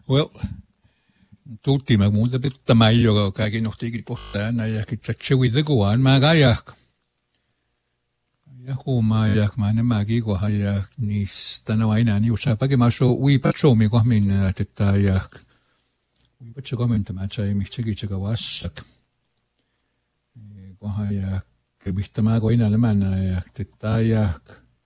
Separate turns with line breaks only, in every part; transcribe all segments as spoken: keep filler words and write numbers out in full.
Well, tutti ma muuta pitää mä joka kaikki nohtikin kohtaan ja kittä chewitä kuaan mä kaijak. Ja huomaa ja mä ne mä kiikohan ja niistä no aina niin usein pakin mä suu uipat suomi kohmin että ja uipat se komenta mä sai mihtsäkin se kavassak. Kohan ja kebihtä mä koina nämänä ja että ja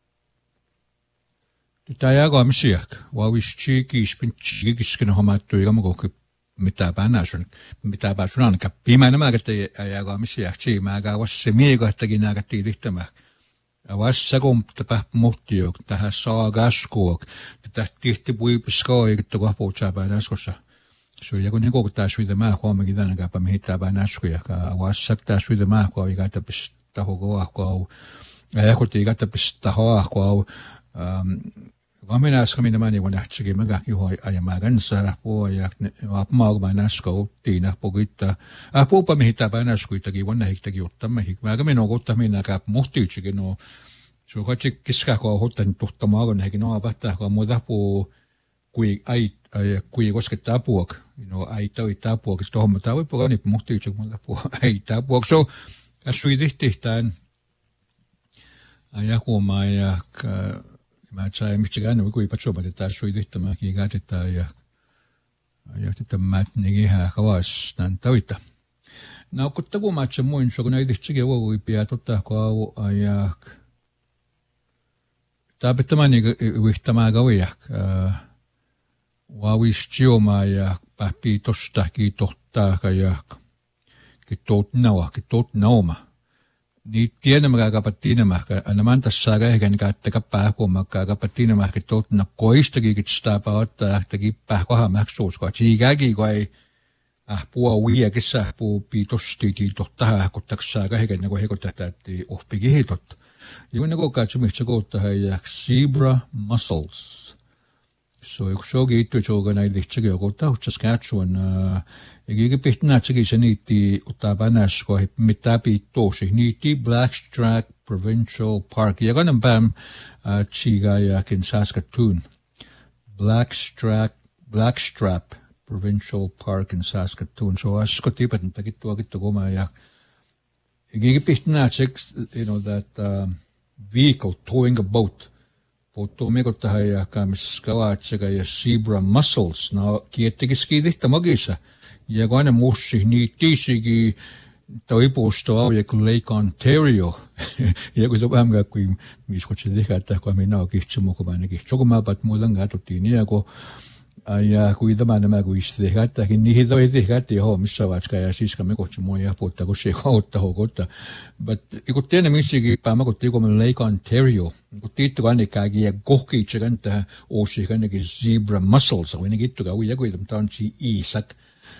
Tätä jakamisia, vauvisti kiispin kiisken hommattu ja mukaan mitä päänäsun, mitä pääsun ainakaan. Viimeinen mä käteen jakamisia, siinä mä vasta se miekahtakin nää tiilittämään. Vasta kun tämä muhti jo, tähän saa kaskuok, tätä tihti puipuskaa, eikä tuolla puhutsaa päänäskossa. Se on joku niin kuin tämä syitä mä huomakin tänne kaapa mihin tämä päänäskoja. Vasta tämä syitä mä huomaa, eikä tämä pistää huomaa. Ja kun eikä tämä pistää huomaa. Kami äsken minä meni kun nähtsikin mä juhoi ajamaan kanssa puoja apmaa kun näska uttiin pokittaa ah puupa mihin tää näskuitakin vanha hiktäkin ottaa mihin mä kämin on ottaa minä käp muhtiitsikin no se on katsi kiskaa kun hoitan tuhtamaan kun hekin no avattaa kun muuta puu kui ai kui koskettaa puok no ai toi tää puok tuohon mutta voi puhua niin muhtiitsikin muuta puu ai tää puok so suitihti tämän ajakumaa ja mä sain mitään kuin patso mutta suidittamaan kiikätetään ja ja tätä mätnikin ihan kavastan toita. No kun kun mä sen muin so kun ei tihtikin voi pia totta kau ja tapettamaan niin yhtämään kauia vauvistioma ja pähpi tosta kiitottaa ja kitot naua kitot nauma. Niin tiedämme kapattiinamahka, aina mantassaan reiken käyttäkä päähuomakkaa kapattiinamahka tuotna koistakin sitä ottaa ähtäkin pääkohan maksuuskoa. Siikäkin kun ei puhua uiäkissä puhuu piitosti tohtaa kottaksaan reiken kun heikotetaan, että oppikin hitot. Ja kun ne kokaat mistä kohtaa ja zebra mussels. So yksi on kiittyy joka näitä itsekin joku taustas katsoen. Eikä pihtää itsekin se niitti ottaa panäskoa, mitä piittoosi. Niitti Blackstrap Provincial Park. Ja kannen päin tsiigaa jakin Saskatoon. Blackstrap, Blackstrap Provincial Park in Saskatoon. So asko tipat, että kittua kittu koma. Ja eikä pihtää itsekin, you know, that uh, vehicle towing a boat. Puhuttuu miikottahan ja käämis kavaatsekä ja zebra mussels. No kiettikin skiitihtä magissa. Ja kun aina mussi, niin tiisikin toipuusto auja kuin Lake Ontario. Ja kun se vähän kuin miskotsi tehdä, että kun minä olen kihtsi mukaan kihtsi. Kun mä päät muutan katsottiin, ja kun ja kun tämä nämä kuin isti tehdä, että niihin toi tehdä, että joo, missä vaiheessa ja siska me kohti mua ja puhuttaa, kun se ei kautta hokottaa. Mutta kun tiedän missikin päämä, kun tiedän Lake Ontario, kun tiedän ainakin ja kohkiitse kantaa uusi ainakin zebra mussels, kun ainakin ittukaan uja kuin tämä on si iisak.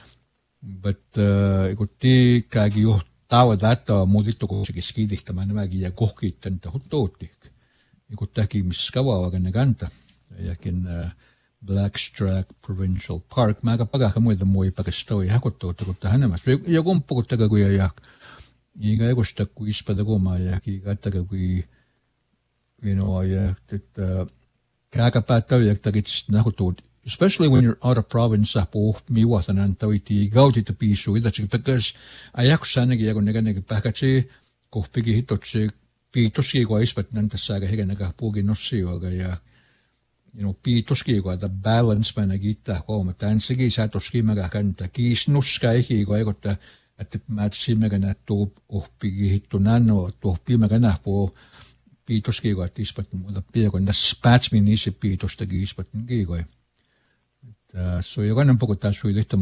Mutta kun tiedän jo tauva tätä on muutittu, kun sekin skiitihtämään nämäkin ja kohkiittain, että huttootti. Kun tämäkin missä kavaa ne kantaa. Jakin Blackstrap Provincial Park. Mä aika pakahka muita muu ei pakasta ole hakottuutta, kun tähän nämä. Ja kumpukut takaa kuin ja ikä ekosta kuin ispata kumaa ja ikä takaa kuin you know, ja että kääkä päättää ja takit hakottuut. Especially when you're out of province, apuu miuatan antaiti gautita piisuu. Itätsi, takas ajakus ainakin, ja kun nekännekin pähkätsi kohpikin hitotsi piitoskin, kun ispat näntessä aika hekännekä puukin nossiuaga ja you know, piitoskin, kun että balance mä näkittää huomaa. Tän sekin sä toskin mä kääntää kiisnuska eikin, kun eikottaa, että mä etsin mä käännää tuo ohpikin hittu nännoa, tuo ohpii mä käännää puhuu piitoskin, kun että ispat muuta piekon. Tässä päätsmin niissä piitostakin ispat kiikoja. Se on jokainen puhuttaa suille